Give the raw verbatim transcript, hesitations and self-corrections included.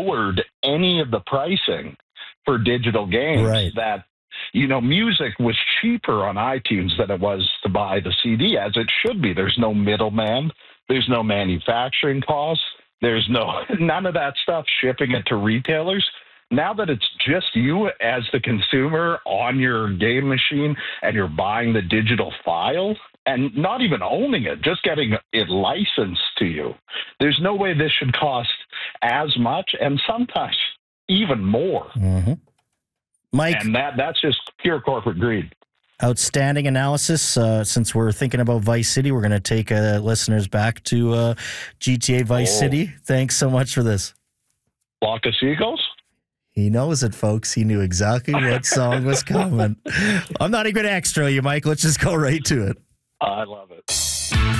lowered any of the pricing for digital games. Right. That, you know, music was cheaper on iTunes than it was to buy the C D, as it should be. There's no middleman. There's no manufacturing costs. There's no none of that stuff shipping it to retailers. Now that it's just you as the consumer on your game machine and you're buying the digital file and not even owning it, just getting it licensed to you, there's no way this should cost as much and sometimes even more. Mm-hmm. Mike, and that that's just pure corporate greed. Outstanding analysis. Uh, since we're thinking about Vice City, we're going to take uh, listeners back to uh, G T A Vice Oh. City. Thanks so much for this. Flock of seagulls? He knows it, folks. He knew exactly what song was coming. I'm not even going to extra you, Mike. Let's just go right to it. I love it.